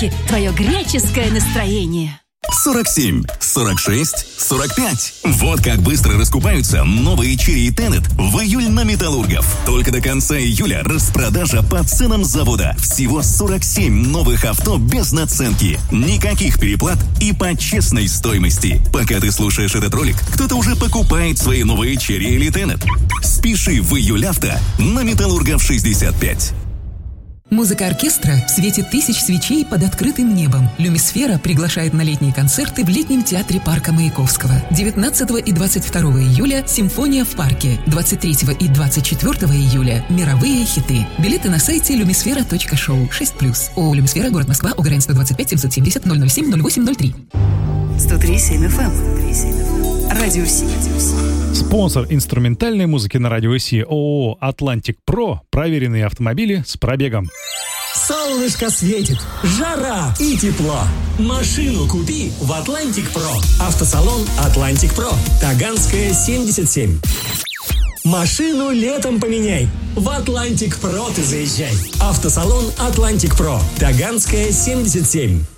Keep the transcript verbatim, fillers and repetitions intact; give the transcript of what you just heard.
Подарки – твое греческое настроение. сорок семь, сорок шесть, сорок пять. Вот как быстро раскупаются новые Chery и Tenet в июль на Металлургов. Только до конца июля распродажа по ценам завода. Всего сорок семь новых авто без наценки. Никаких переплат и по честной стоимости. Пока ты слушаешь этот ролик, кто-то уже покупает свои новые Chery или Tenet. Спеши в июль авто на Металлургов шестьдесят пять. Музыка оркестра в свете тысяч свечей под открытым небом. Люмисфера приглашает на летние концерты в летнем театре парка Маяковского. девятнадцатого и двадцать второго июля «Симфония в парке». двадцать третьего и двадцать четвертого июля «Мировые хиты». Билеты на сайте люмисфера точка шоу. шесть плюс. ООО «Люмисфера», город Москва, ОГРН сто двадцать пять семьсот семьдесят ноль ноль семь ноль восемь ноль три. сто три и семь эф эм. Радио Си. Спонсор инструментальной музыки на Радио Си ООО «Атлантик Про». Проверенные автомобили с пробегом. Солнышко светит, жара и тепло. Машину купи в «Атлантик Про». Автосалон «Атлантик Про». Таганская, семьдесят семь. Машину летом поменяй. В «Атлантик Про» ты заезжай. Автосалон «Атлантик Про». Таганская, семьдесят семь.